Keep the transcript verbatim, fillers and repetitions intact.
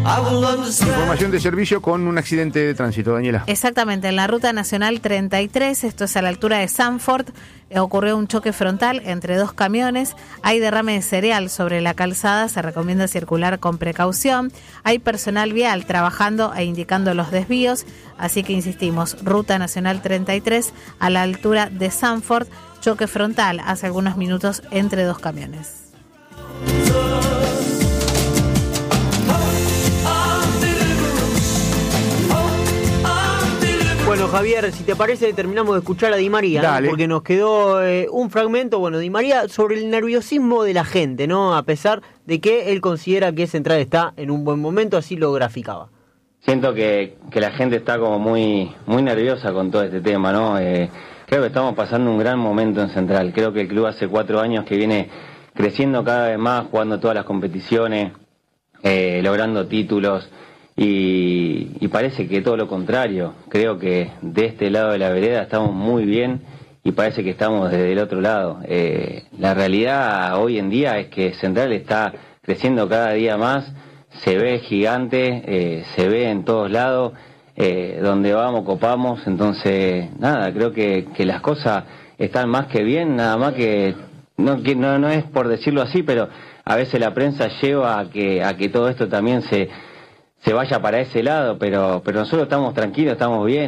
Información de servicio con un accidente de tránsito, Daniela. Exactamente, en la ruta nacional treinta y tres, esto es a la altura de Sanford, ocurrió un choque frontal entre dos camiones, hay derrame de cereal sobre la calzada, se recomienda circular con precaución, hay personal vial trabajando e indicando los desvíos, así que insistimos, ruta nacional treinta y tres a la altura de Sanford, choque frontal hace algunos minutos entre dos camiones. Bueno, Javier, si te parece, terminamos de escuchar a Di María, ¿no? Porque nos quedó eh, un fragmento, bueno, Di María, sobre el nerviosismo de la gente, ¿no? A pesar de que él considera que Central está en un buen momento, así lo graficaba. Siento que, que la gente está como muy, muy nerviosa con todo este tema, ¿no? Eh, creo que estamos pasando un gran momento en Central. Creo que el club hace cuatro años que viene creciendo cada vez más, jugando todas las competiciones, eh, logrando títulos. Y, y parece que todo lo contrario, creo que de este lado de la vereda estamos muy bien y parece que estamos desde el otro lado. Eh, la realidad hoy en día es que Central está creciendo cada día más, se ve gigante, eh, se ve en todos lados, eh, donde vamos copamos, entonces nada, creo que, que las cosas están más que bien, nada más que no, que no, no es por decirlo así, pero a veces la prensa lleva a que, a que todo esto también se... se vaya para ese lado, pero pero nosotros estamos tranquilos, estamos bien.